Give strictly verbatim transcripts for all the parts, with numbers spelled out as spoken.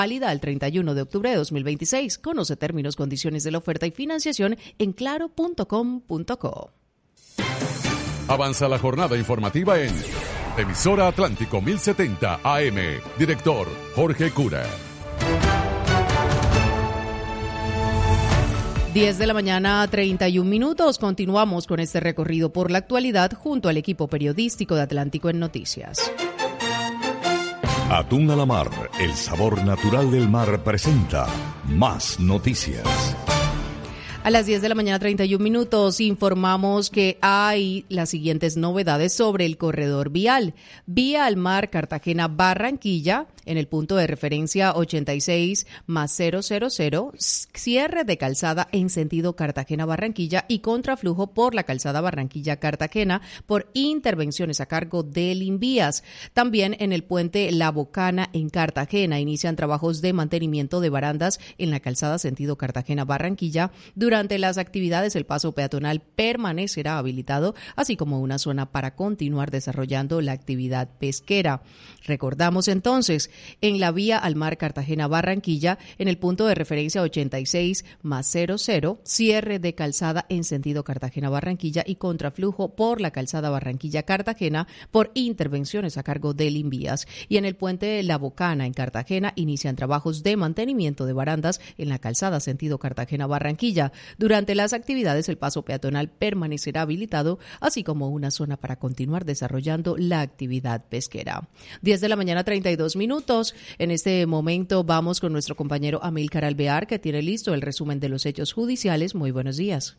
válida el treinta y uno de octubre de dos mil veintiséis. Conoce términos, condiciones de la oferta y financiación en claro punto com punto co. Avanza la jornada informativa en Emisora Atlántico mil setenta A M. Director Jorge Cura. diez de la mañana, treinta y un minutos. Continuamos con este recorrido por la actualidad junto al equipo periodístico de Atlántico en Noticias. Atún a la mar, el sabor natural del mar presenta Más Noticias. A las diez de la mañana, treinta y un minutos, informamos que hay las siguientes novedades sobre el corredor vial. Vía al mar Cartagena-Barranquilla, en el punto de referencia ochenta y seis más cero cero cero, cierre de calzada en sentido Cartagena-Barranquilla y contraflujo por la calzada Barranquilla-Cartagena por intervenciones a cargo del Invías. También en el puente La Bocana en Cartagena inician trabajos de mantenimiento de barandas en la calzada sentido Cartagena-Barranquilla. Durante las actividades, el paso peatonal permanecerá habilitado, así como una zona para continuar desarrollando la actividad pesquera. Recordamos entonces, en la vía al mar Cartagena-Barranquilla, en el punto de referencia ochenta y seis más cero cero, cierre de calzada en sentido Cartagena-Barranquilla y contraflujo por la calzada Barranquilla-Cartagena por intervenciones a cargo del Invías. Y en el puente La Bocana en Cartagena inician trabajos de mantenimiento de barandas en la calzada sentido Cartagena-Barranquilla. Durante las actividades, el paso peatonal permanecerá habilitado, así como una zona para continuar desarrollando la actividad pesquera. diez de la mañana, treinta y dos minutos. En este momento vamos con nuestro compañero Amílcar Alvear, que tiene listo el resumen de los hechos judiciales. Muy buenos días.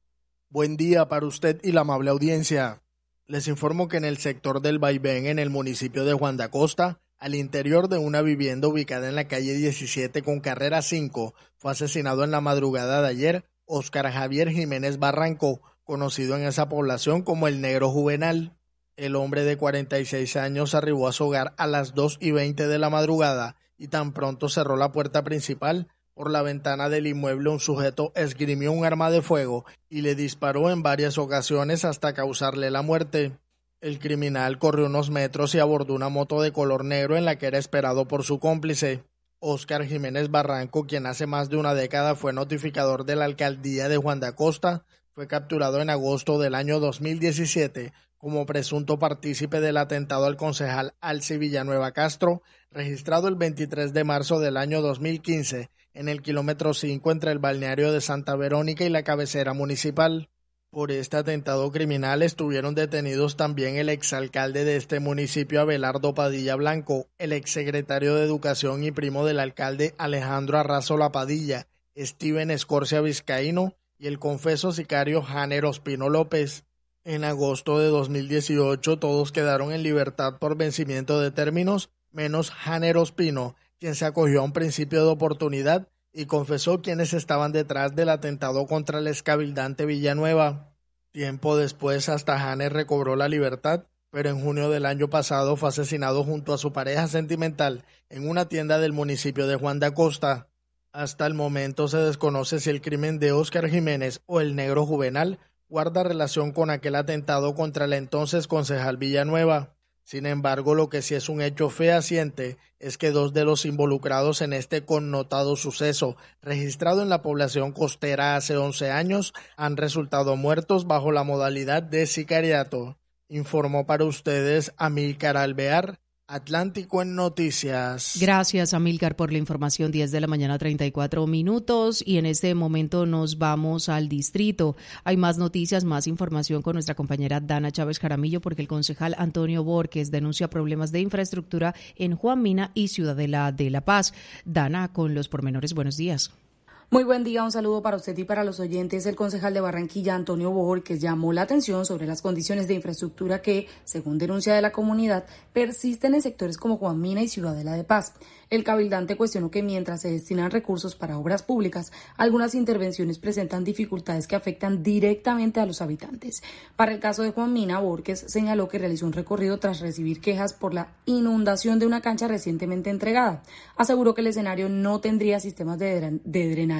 Buen día para usted y la amable audiencia. Les informo que en el sector del Vaivén, en el municipio de Juan de Acosta, al interior de una vivienda ubicada en la calle diecisiete con carrera cinco, fue asesinado en la madrugada de ayer Óscar Javier Jiménez Barranco, conocido en esa población como el Negro Juvenal. El hombre de cuarenta y seis años arribó a su hogar a las dos y veinte de la madrugada y tan pronto cerró la puerta principal, por la ventana del inmueble un sujeto esgrimió un arma de fuego y le disparó en varias ocasiones hasta causarle la muerte. El criminal corrió unos metros y abordó una moto de color negro en la que era esperado por su cómplice. Óscar Jiménez Barranco, quien hace más de una década fue notificador de la alcaldía de Juan de Acosta, fue capturado en agosto del año dos mil diecisiete como presunto partícipe del atentado al concejal Alci Villanueva Castro, registrado el veintitrés de marzo del año dos mil quince en el kilómetro cinco entre el balneario de Santa Verónica y la cabecera municipal. Por este atentado criminal estuvieron detenidos también el exalcalde de este municipio, Abelardo Padilla Blanco, el exsecretario de Educación y primo del alcalde Alejandro Arrazola Padilla, Steven Escorcia Vizcaíno y el confeso sicario Janer Ospino López. En agosto de dos mil dieciocho todos quedaron en libertad por vencimiento de términos, menos Janer Ospino, quien se acogió a un principio de oportunidad y confesó quienes estaban detrás del atentado contra el excabildante Villanueva. Tiempo después, hasta Janer recobró la libertad, pero en junio del año pasado fue asesinado junto a su pareja sentimental en una tienda del municipio de Juan de Acosta. Hasta el momento se desconoce si el crimen de Óscar Jiménez o el Negro Juvenal guarda relación con aquel atentado contra el entonces concejal Villanueva. Sin embargo, lo que sí es un hecho fehaciente es que dos de los involucrados en este connotado suceso, registrado en la población costera hace once años, han resultado muertos bajo la modalidad de sicariato. Informó para ustedes Amílcar Alvear, Atlántico en Noticias. Gracias, Amílcar, por la información. diez de la mañana, treinta y cuatro minutos. Y en este momento nos vamos al distrito. Hay más noticias, más información con nuestra compañera Dana Chávez Jaramillo, porque el concejal Antonio Borges denuncia problemas de infraestructura en Juan Mina y Ciudadela de La Paz. Dana, con los pormenores, buenos días. Muy buen día, un saludo para usted y para los oyentes. El concejal de Barranquilla, Antonio Borges, llamó la atención sobre las condiciones de infraestructura que, según denuncia de la comunidad, persisten en sectores como Juan Mina y Ciudadela de Paz. El cabildante cuestionó que mientras se destinan recursos para obras públicas, algunas intervenciones presentan dificultades que afectan directamente a los habitantes. Para el caso de Juan Mina, Borges señaló que realizó un recorrido tras recibir quejas por la inundación de una cancha recientemente entregada. Aseguró que el escenario no tendría sistemas de drenaje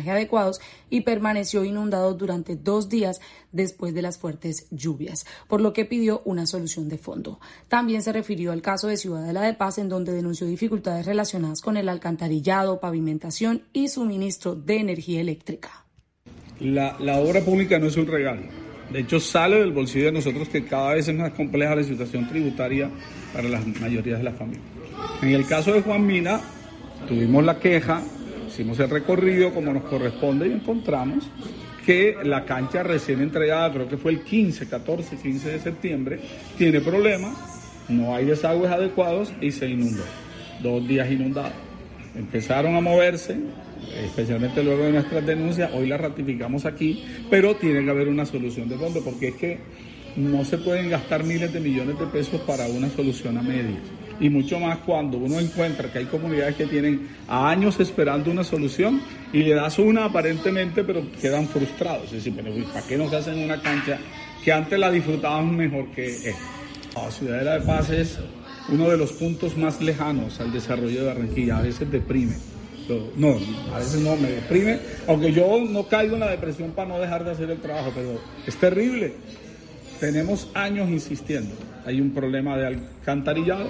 drenaje adecuados y permaneció inundado durante dos días después de las fuertes lluvias, por lo que pidió una solución de fondo. También se refirió al caso de Ciudadela de Paz, en donde denunció dificultades relacionadas con el alcantarillado, pavimentación y suministro de energía eléctrica. La, la obra pública no es un regalo. De hecho, sale del bolsillo de nosotros, que cada vez es más compleja la situación tributaria para la mayoría de las familias. En el caso de Juan Mina, tuvimos la queja, hicimos el recorrido como nos corresponde y encontramos que la cancha recién entregada, creo que fue el quince, catorce, quince de septiembre, tiene problemas, no hay desagües adecuados y se inundó. Dos días inundados. Empezaron a moverse, especialmente luego de nuestras denuncias, hoy las ratificamos aquí, pero tiene que haber una solución de fondo, porque es que no se pueden gastar miles de millones de pesos para una solución a medias. Y mucho más cuando uno encuentra que hay comunidades que tienen años esperando una solución y le das una aparentemente, pero quedan frustrados. Es decir, pero ¿para qué nos hacen una cancha que antes la disfrutábamos mejor que esta? La Ciudadela de Paz es uno de los puntos más lejanos al desarrollo de Barranquilla. A veces deprime. No, a veces no me deprime, aunque yo no caigo en la depresión para no dejar de hacer el trabajo, pero es terrible. Tenemos años insistiendo. Hay un problema de alcantarillado.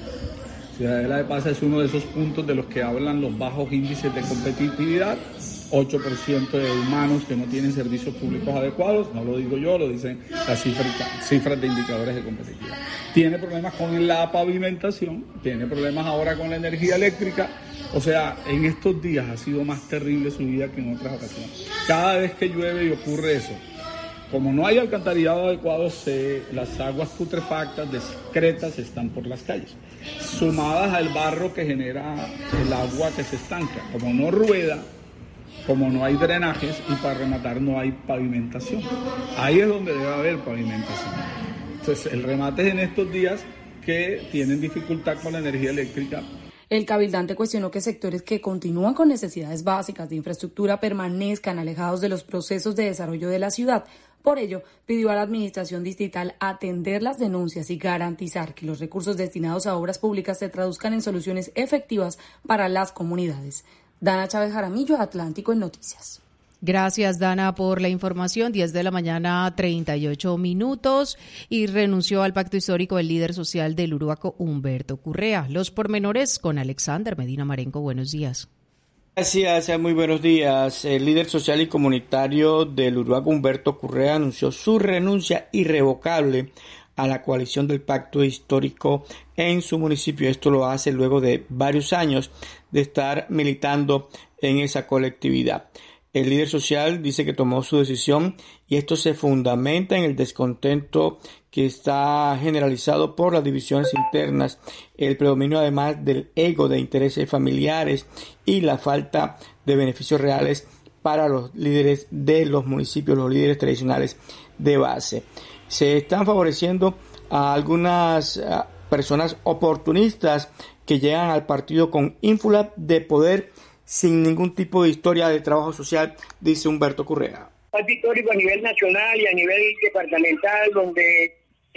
Ciudadela de Paz es uno de esos puntos de los que hablan los bajos índices de competitividad, ocho por ciento de humanos que no tienen servicios públicos adecuados, no lo digo yo, lo dicen las cifras, cifras de indicadores de competitividad. Tiene problemas con la pavimentación, tiene problemas ahora con la energía eléctrica, o sea, en estos días ha sido más terrible su vida que en otras ocasiones. Cada vez que llueve y ocurre eso, como no hay alcantarillado adecuado, se, las aguas putrefactas, discretas, están por las calles, sumadas al barro que genera el agua que se estanca. Como no rueda, como no hay drenajes y para rematar no hay pavimentación. Ahí es donde debe haber pavimentación. Entonces, el remate es en estos días que tienen dificultad con la energía eléctrica. El cabildante cuestionó que sectores que continúan con necesidades básicas de infraestructura permanezcan alejados de los procesos de desarrollo de la ciudad. Por ello, pidió a la administración distrital atender las denuncias y garantizar que los recursos destinados a obras públicas se traduzcan en soluciones efectivas para las comunidades. Dana Chávez Jaramillo, Atlántico en Noticias. Gracias, Dana, por la información. diez de la mañana, treinta y ocho minutos, y renunció al pacto histórico el líder social del Uruaco, Humberto Correa. Los pormenores con Alexander Medina Marenco. Buenos días. Gracias, muy buenos días. El líder social y comunitario del Uruaco, Humberto Correa, anunció su renuncia irrevocable a la coalición del pacto histórico en su municipio. Esto lo hace luego de varios años de estar militando en esa colectividad. El líder social dice que tomó su decisión y esto se fundamenta en el descontento que está generalizado por las divisiones internas, el predominio además del ego de intereses familiares y la falta de beneficios reales para los líderes de los municipios, los líderes tradicionales de base. Se están favoreciendo a algunas personas oportunistas que llegan al partido con ínfula de poder sin ningún tipo de historia de trabajo social, dice Humberto Correa. Pacto histórico a nivel nacional y a nivel departamental, donde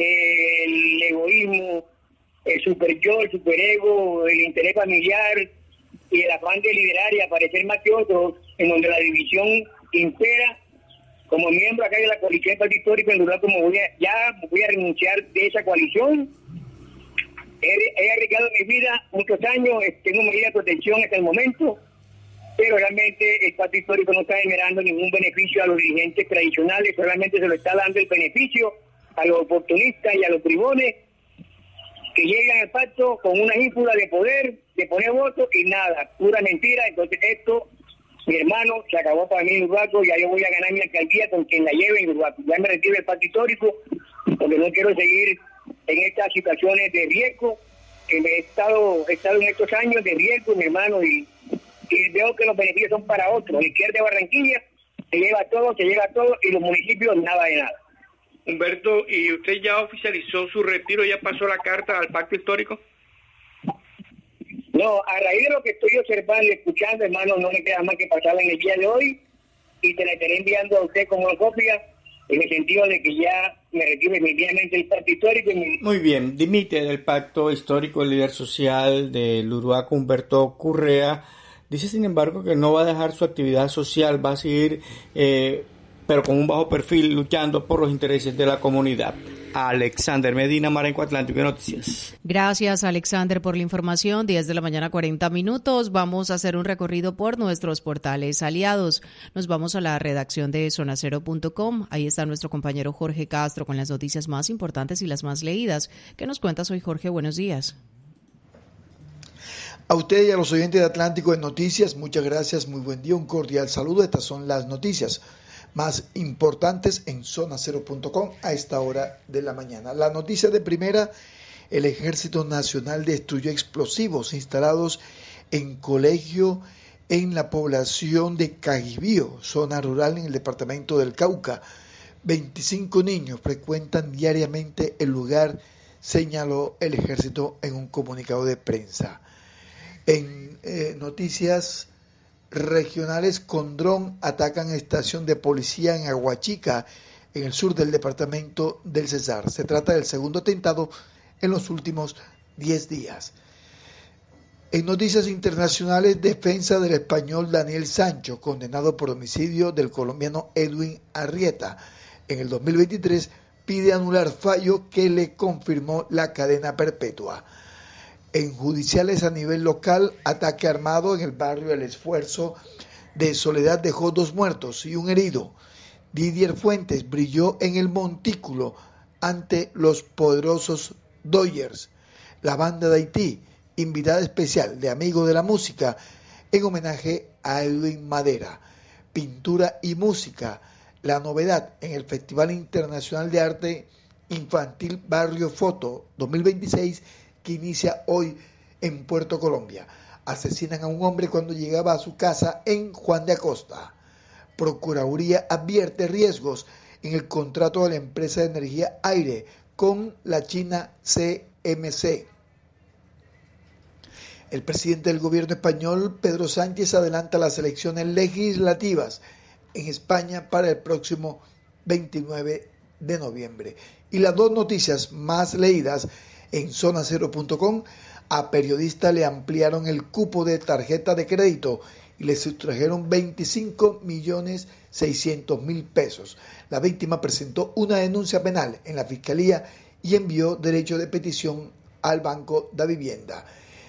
eh, el egoísmo, el super yo, el superego, el interés familiar y el afán de liderar y aparecer más que otros, en donde la división impera. Como miembro acá de la coalición de Pacto histórico, en lugar como voy a, ya voy a renunciar de esa coalición. He, he arriesgado mi vida muchos años, tengo medidas de protección hasta el momento, pero realmente el pacto histórico no está generando ningún beneficio a los dirigentes tradicionales, solamente se lo está dando el beneficio a los oportunistas y a los bribones que llegan al pacto con una ínfula de poder, de poner votos y nada, pura mentira. Entonces esto, mi hermano, se acabó para mí en Uruaco, ya yo voy a ganar mi alcaldía con quien la lleve en Uruaco. Ya me retiro del pacto histórico porque no quiero seguir en estas situaciones de riesgo, que he estado, he estado en estos años de riesgo, mi hermano, y y veo que los beneficios son para otros. La izquierda de Barranquilla se lleva todo, se lleva todo, y los municipios nada de nada. Humberto, ¿y usted ya oficializó su retiro, ya pasó la carta al pacto histórico? No, a raíz de lo que estoy observando y escuchando, hermano, no me queda más que pasarla en el día de hoy, y te la estaré enviando a usted como copia, en el sentido de que ya me retiro definitivamente del pacto histórico. Y me... Muy bien, dimite del pacto histórico el líder social del Uruaco, Humberto Correa, Dice, sin embargo, que no va a dejar su actividad social, va a seguir, eh, pero con un bajo perfil, luchando por los intereses de la comunidad. Alexander Medina, Marenco Atlántico Noticias. Gracias, Alexander, por la información. diez de la mañana, cuarenta minutos. Vamos a hacer un recorrido por nuestros portales aliados. Nos vamos a la redacción de zona cero punto com. Ahí está nuestro compañero Jorge Castro con las noticias más importantes y las más leídas. ¿Qué nos cuentas hoy, Jorge? Buenos días. A usted y a los oyentes de Atlántico en Noticias, muchas gracias, muy buen día, un cordial saludo. Estas son las noticias más importantes en zona cero punto com a esta hora de la mañana. La noticia de primera: el Ejército Nacional destruyó explosivos instalados en colegio en la población de Caguibío, zona rural en el departamento del Cauca. veinticinco niños frecuentan diariamente el lugar, señaló el Ejército en un comunicado de prensa. En eh, noticias regionales, con dron atacan estación de policía en Aguachica, en el sur del departamento del Cesar. Se trata del segundo atentado en los últimos diez días. En noticias internacionales, defensa del español Daniel Sancho, condenado por homicidio del colombiano Edwin Arrieta en el dos mil veintitrés, pide anular fallo que le confirmó la cadena perpetua. En judiciales a nivel local, ataque armado en el barrio El Esfuerzo de Soledad dejó dos muertos y un herido. Didier Fuentes brilló en el montículo ante los poderosos Dodgers. La banda de Haití, invitada especial de Amigos de la Música, en homenaje a Edwin Madera. Pintura y música, la novedad en el Festival Internacional de Arte Infantil Barrio Foto dos mil veintiséis, que inicia hoy en Puerto Colombia. Asesinan a un hombre cuando llegaba a su casa en Juan de Acosta. Procuraduría advierte riesgos en el contrato de la empresa de energía aire con la China C M C. El presidente del gobierno español, Pedro Sánchez, adelanta las elecciones legislativas en España para el próximo veintinueve de noviembre. Y las dos noticias más leídas en zona cero punto com: a periodista le ampliaron el cupo de tarjeta de crédito y le sustrajeron veinticinco millones seiscientos mil pesos. La víctima presentó una denuncia penal en la Fiscalía y envió derecho de petición al Banco de Vivienda.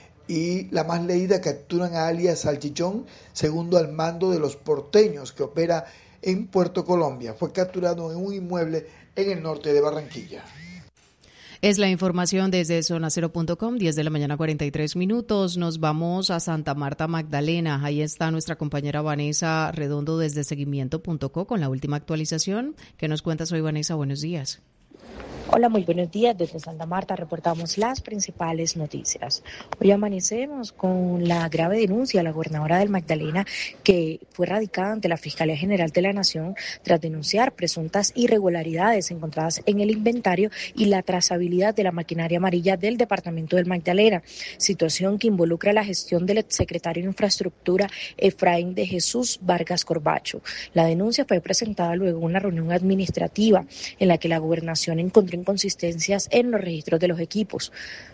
Y la más leída: capturan a alias Salchichón, segundo al mando de los porteños, que opera en Puerto Colombia. Fue capturado en un inmueble en el norte de Barranquilla. Es la información desde zona cero punto com, diez de la mañana, cuarenta y tres minutos. Nos vamos a Santa Marta Magdalena. Ahí está nuestra compañera Vanessa Redondo desde seguimiento punto co con la última actualización. ¿Qué nos cuentas hoy, Vanessa? Buenos días. Hola, muy buenos días. Desde Santa Marta reportamos las principales noticias. Hoy amanecemos con la grave denuncia a la gobernadora del Magdalena, que fue radicada ante la Fiscalía General de la Nación tras denunciar presuntas irregularidades encontradas en el inventario y la trazabilidad de la maquinaria amarilla del departamento del Magdalena, situación que involucra la gestión del exsecretario de Infraestructura Efraín de Jesús Vargas Corbacho. La denuncia fue presentada luego de una reunión administrativa en la que la gobernación encontró inconsistencias en los registros de los equipos.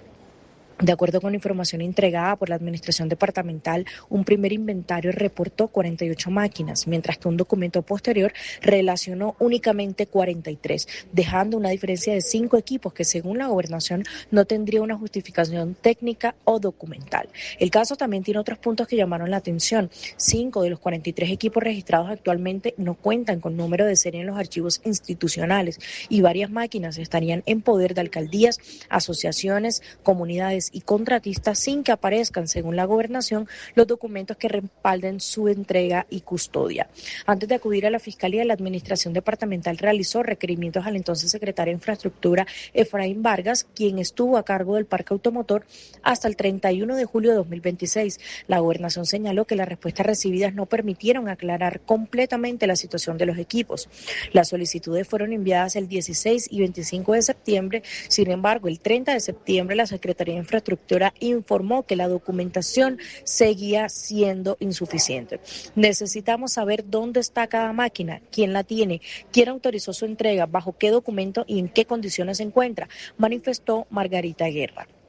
De acuerdo con la información entregada por la Administración Departamental, un primer inventario reportó cuarenta y ocho máquinas, mientras que un documento posterior relacionó únicamente cuarenta y tres, dejando una diferencia de cinco equipos que, según la Gobernación, no tendría una justificación técnica o documental. El caso también tiene otros puntos que llamaron la atención. Cinco de los cuarenta y tres equipos registrados actualmente no cuentan con número de serie en los archivos institucionales y varias máquinas estarían en poder de alcaldías, asociaciones, comunidades y contratistas sin que aparezcan, según la Gobernación, los documentos que respalden su entrega y custodia. Antes de acudir a la Fiscalía, la Administración Departamental realizó requerimientos al entonces secretario de Infraestructura, Efraín Vargas, quien estuvo a cargo del parque automotor hasta el treinta y uno de julio de dos mil veintiséis. La Gobernación señaló que las respuestas recibidas no permitieron aclarar completamente la situación de los equipos. Las solicitudes fueron enviadas el dieciséis y veinticinco de septiembre. Sin embargo, el treinta de septiembre la Secretaría de Infraestructura informó que la documentación seguía siendo insuficiente. Necesitamos saber dónde está cada máquina, quién la tiene, quién autorizó su entrega, bajo qué documento y en qué condiciones se encuentra, manifestó Margarita Guerra.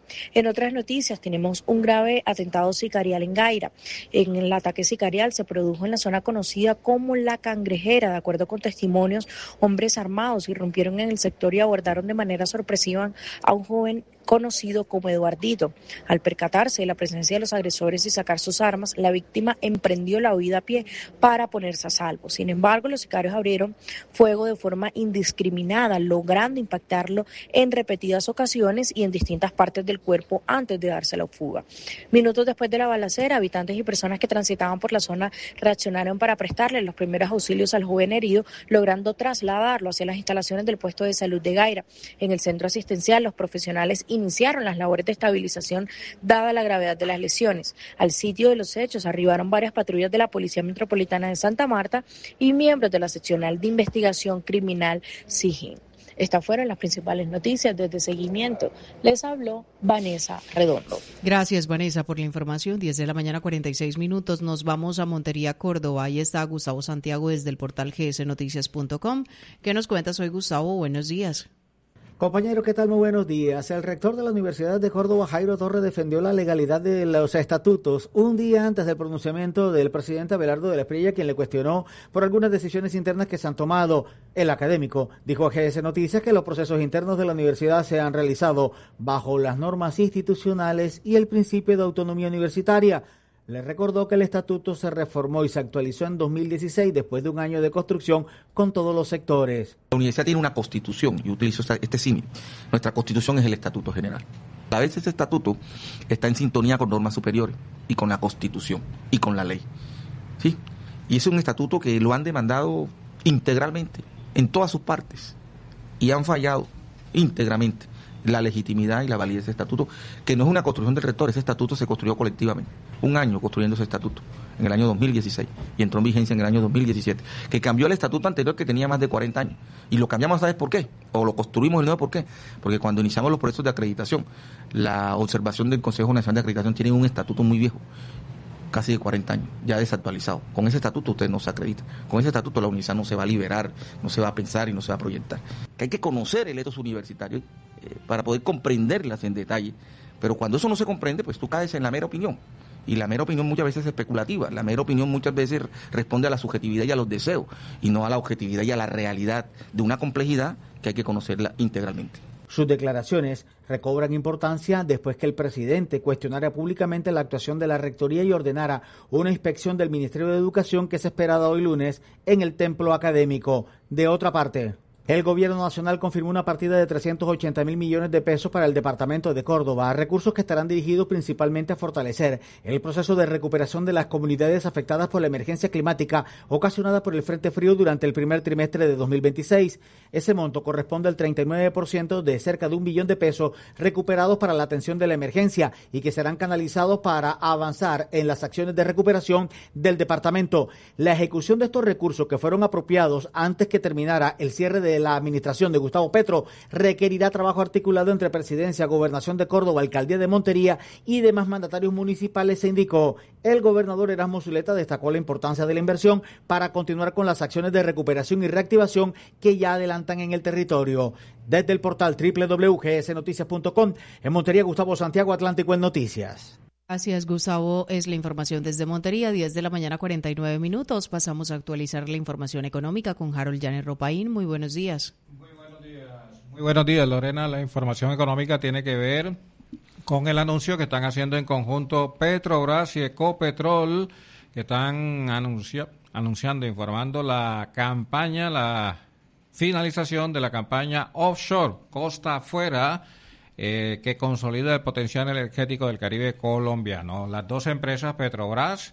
En otras noticias, tenemos un grave atentado sicarial en Gaira. En el ataque sicarial se produjo en la zona conocida como La Cangrejera. De acuerdo con testimonios, hombres armados irrumpieron en el sector y abordaron de manera sorpresiva a un joven conocido como Eduardito. Al percatarse de la presencia de los agresores y sacar sus armas, la víctima emprendió la huida a pie para ponerse a salvo. Sin embargo, los sicarios abrieron fuego de forma indiscriminada, logrando impactarlo en repetidas ocasiones y en distintas partes del cuerpo antes de darse la fuga. Minutos después de la balacera, habitantes y personas que transitaban por la zona reaccionaron para prestarle los primeros auxilios al joven herido, logrando trasladarlo hacia las instalaciones del puesto de salud de Gaira. En el centro asistencial, los profesionales iniciaron las labores de estabilización dada la gravedad de las lesiones. Al sitio de los hechos arribaron varias patrullas de la Policía Metropolitana de Santa Marta y miembros de la Seccional de Investigación Criminal SIGIN. Estas fueron las principales noticias desde Seguimiento. Les habló Vanessa Redondo. Gracias, Vanessa, por la información. diez de la mañana, cuarenta y seis minutos. Nos vamos a Montería, Córdoba. Ahí está Gustavo Santiago desde el portal g s noticias punto com. ¿Qué nos cuentas hoy, Gustavo? Buenos días. Compañero, ¿qué tal? Muy buenos días. El rector de la Universidad de Córdoba, Jairo Torres, defendió la legalidad de los estatutos un día antes del pronunciamiento del presidente Abelardo de la Espriella, quien le cuestionó por algunas decisiones internas que se han tomado. El académico dijo a G S Noticias que los procesos internos de la universidad se han realizado bajo las normas institucionales y el principio de autonomía universitaria. Le recordó que el estatuto se reformó y se actualizó en dos mil dieciséis después de un año de construcción con todos los sectores. La universidad tiene una constitución, yo utilizo este símil. Nuestra constitución es el estatuto general. A veces ese estatuto está en sintonía con normas superiores y con la constitución y con la ley. ¿Sí? Y es un estatuto que lo han demandado integralmente, en todas sus partes, y han fallado íntegramente la legitimidad y la validez de ese estatuto, que no es una construcción del rector, ese estatuto se construyó colectivamente, un año construyendo ese estatuto, en el año dos mil dieciséis, y entró en vigencia en el año dos mil diecisiete, que cambió el estatuto anterior que tenía más de cuarenta años, y lo cambiamos, ¿sabes por qué? O lo construimos el nuevo, ¿por qué? Porque cuando iniciamos los procesos de acreditación, la observación del Consejo Nacional de Acreditación tiene un estatuto muy viejo, casi de cuarenta años, ya desactualizado. Con ese estatuto usted no se acredita. Con ese estatuto la universidad no se va a liberar, no se va a pensar y no se va a proyectar. Que hay que conocer el ethos universitario eh, para poder comprenderlas en detalle. Pero cuando eso no se comprende, pues tú caes en la mera opinión. Y la mera opinión muchas veces es especulativa. La mera opinión muchas veces responde a la subjetividad y a los deseos, y no a la objetividad y a la realidad de una complejidad que hay que conocerla integralmente. Sus declaraciones recobran importancia después que el presidente cuestionara públicamente la actuación de la rectoría y ordenara una inspección del Ministerio de Educación que se esperaba hoy lunes en el templo académico. De otra parte, el gobierno nacional confirmó una partida de trescientos ochenta mil millones de pesos para el departamento de Córdoba, recursos que estarán dirigidos principalmente a fortalecer el proceso de recuperación de las comunidades afectadas por la emergencia climática ocasionada por el Frente Frío durante el primer trimestre de dos mil veintiséis. Ese monto corresponde al treinta y nueve por ciento de cerca de un billón de pesos recuperados para la atención de la emergencia y que serán canalizados para avanzar en las acciones de recuperación del departamento. La ejecución de estos recursos, que fueron apropiados antes que terminara el cierre de la administración de Gustavo Petro, requerirá trabajo articulado entre Presidencia, Gobernación de Córdoba, Alcaldía de Montería y demás mandatarios municipales, se indicó. El gobernador Erasmo Zuleta destacó la importancia de la inversión para continuar con las acciones de recuperación y reactivación que ya adelantan en el territorio. Desde el portal doble u doble u doble u punto g s noticias punto com, en Montería, Gustavo Santiago, Atlántico en Noticias. Gracias, Gustavo. Es la información desde Montería, diez de la mañana, cuarenta y nueve minutos. Pasamos a actualizar la información económica con Harold Llanes Ropaín. Muy buenos días. Muy buenos días. Muy buenos días, Lorena. La información económica tiene que ver con el anuncio que están haciendo en conjunto Petrobras y Ecopetrol, que están anuncia, anunciando, informando la campaña, la finalización de la campaña offshore, costa afuera, Eh, que consolida el potencial energético del Caribe colombiano. Las dos empresas, Petrobras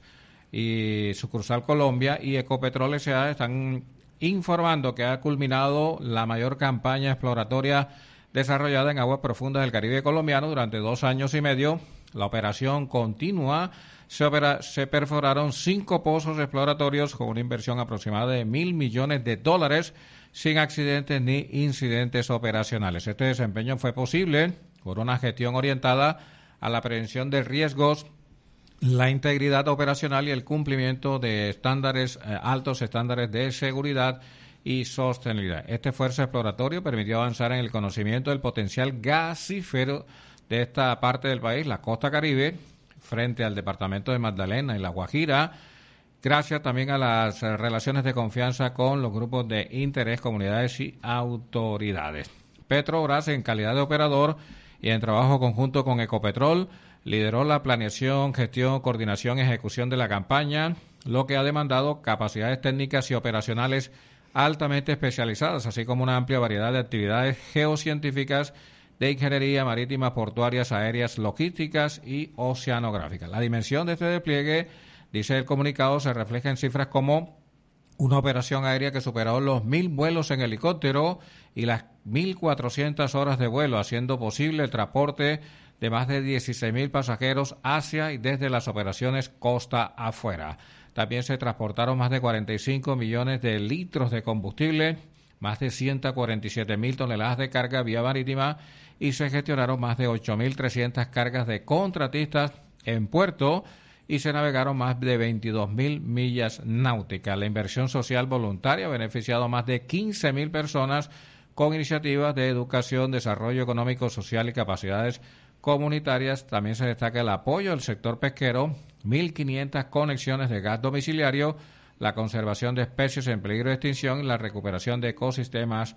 y Sucursal Colombia y Ecopetrol S A, están informando que ha culminado la mayor campaña exploratoria desarrollada en aguas profundas del Caribe colombiano durante dos años y medio. La operación continúa. Se, opera, se perforaron cinco pozos exploratorios con una inversión aproximada de mil millones de dólares, sin accidentes ni incidentes operacionales. Este desempeño fue posible por una gestión orientada a la prevención de riesgos, la integridad operacional y el cumplimiento de estándares, eh, altos estándares de seguridad y sostenibilidad. Este esfuerzo exploratorio permitió avanzar en el conocimiento del potencial gasífero de esta parte del país, la costa caribe, frente al departamento de Magdalena y La Guajira, gracias también a las relaciones de confianza con los grupos de interés, comunidades y autoridades. Petrobras, en calidad de operador y en trabajo conjunto con Ecopetrol, lideró la planeación, gestión, coordinación y ejecución de la campaña, lo que ha demandado capacidades técnicas y operacionales altamente especializadas, así como una amplia variedad de actividades geocientíficas de ingeniería marítima, portuarias, aéreas, logísticas y oceanográficas. La dimensión de este despliegue, dice el comunicado, se refleja en cifras como una operación aérea que superó los mil vuelos en helicóptero y las mil cuatrocientas horas de vuelo, haciendo posible el transporte de más de dieciséis mil pasajeros hacia y desde las operaciones costa afuera. También se transportaron más de cuarenta y cinco millones de litros de combustible, más de ciento cuarenta y siete mil toneladas de carga vía marítima y se gestionaron más de ocho mil trescientas cargas de contratistas en puerto y se navegaron más de veintidós mil millas náuticas. La inversión social voluntaria ha beneficiado a más de quince mil personas con iniciativas de educación, desarrollo económico, social y capacidades comunitarias. También se destaca el apoyo al sector pesquero, mil quinientas conexiones de gas domiciliario, la conservación de especies en peligro de extinción y la recuperación de ecosistemas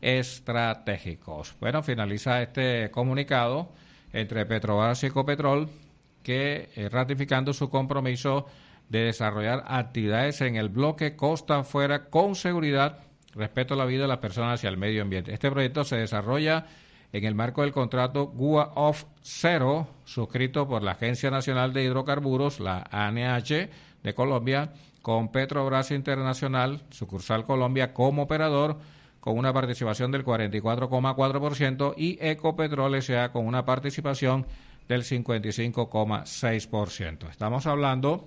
estratégicos. Bueno, finaliza este comunicado entre Petrobras y Ecopetrol, que eh, ratificando su compromiso de desarrollar actividades en el bloque costa afuera con seguridad, respeto a la vida de las personas y al medio ambiente. Este proyecto se desarrolla en el marco del contrato G U A Off Cero, suscrito por la Agencia Nacional de Hidrocarburos, la A N H de Colombia, con Petrobras Internacional, sucursal Colombia, como operador, con una participación del cuarenta y cuatro coma cuatro por ciento, y Ecopetrol S A con una participación del cincuenta y cinco coma seis por ciento. Estamos hablando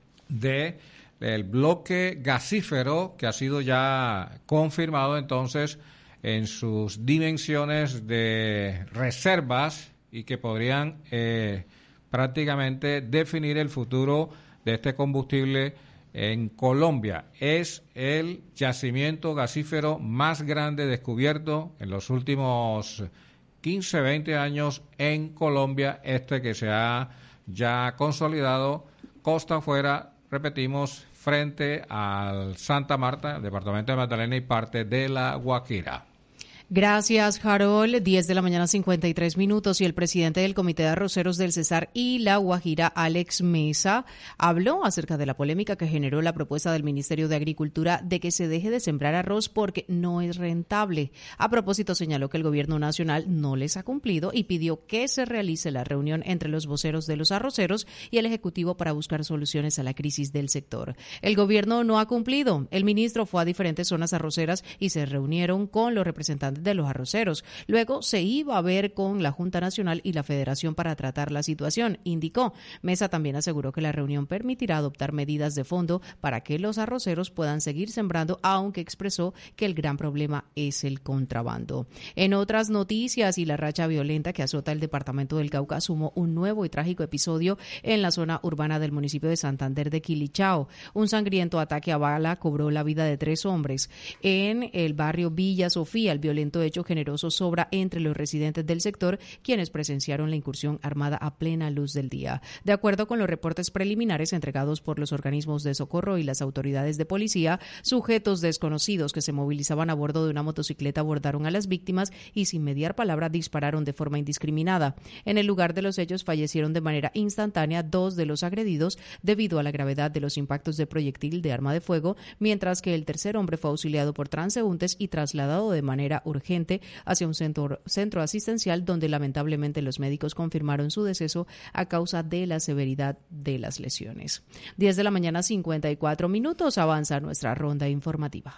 de del bloque gasífero que ha sido ya confirmado entonces en sus dimensiones de reservas y que podrían eh, prácticamente definir el futuro de este combustible en Colombia. Es el yacimiento gasífero más grande descubierto en los últimos quince, veinte años en Colombia, este que se ha ya consolidado costa afuera, repetimos, frente al Santa Marta, departamento de Magdalena y parte de La Guajira. Gracias, Harold. diez de la mañana, cincuenta y tres minutos, y el presidente del Comité de Arroceros del Cesar y La Guajira, Alex Mesa, habló acerca de la polémica que generó la propuesta del Ministerio de Agricultura de que se deje de sembrar arroz porque no es rentable. A propósito, señaló que el gobierno nacional no les ha cumplido y pidió que se realice la reunión entre los voceros de los arroceros y el Ejecutivo para buscar soluciones a la crisis del sector. El gobierno no ha cumplido. El ministro fue a diferentes zonas arroceras y se reunieron con los representantes de los arroceros. Luego se iba a ver con la Junta Nacional y la Federación para tratar la situación, indicó. Mesa también aseguró que la reunión permitirá adoptar medidas de fondo para que los arroceros puedan seguir sembrando, aunque expresó que el gran problema es el contrabando. En otras noticias, y la racha violenta que azota el departamento del Cauca sumó un nuevo y trágico episodio en la zona urbana del municipio de Santander de Quilichao. Un sangriento ataque a bala cobró la vida de tres hombres. En el barrio Villa Sofía, el violento hecho generó zozobra entre los residentes del sector, quienes presenciaron la incursión armada a plena luz del día. De acuerdo con los reportes preliminares entregados por los organismos de socorro y las autoridades de policía, sujetos desconocidos que se movilizaban a bordo de una motocicleta abordaron a las víctimas y sin mediar palabra dispararon de forma indiscriminada. En el lugar de los hechos fallecieron de manera instantánea dos de los agredidos debido a la gravedad de los impactos de proyectil de arma de fuego, mientras que el tercer hombre fue auxiliado por transeúntes y trasladado de manera urgente hacia un centro, centro asistencial donde lamentablemente los médicos confirmaron su deceso a causa de la severidad de las lesiones. diez de la mañana, cincuenta y cuatro minutos, avanza nuestra ronda informativa.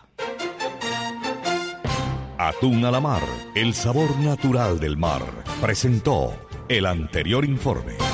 Atún a la mar, el sabor natural del mar, presentó el anterior informe.